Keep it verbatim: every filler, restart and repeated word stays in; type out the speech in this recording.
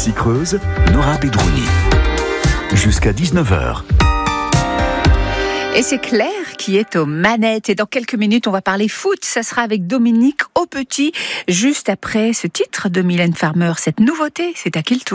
Ici Creuse, Nora Bedrouni. Jusqu'à dix-neuf heures. Et c'est Claire qui est aux manettes. Et dans quelques minutes, on va parler foot. Ça sera avec Dominique Aupetit, juste après ce titre de Mylène Farmer. Cette nouveauté, c'est à qui le tour ?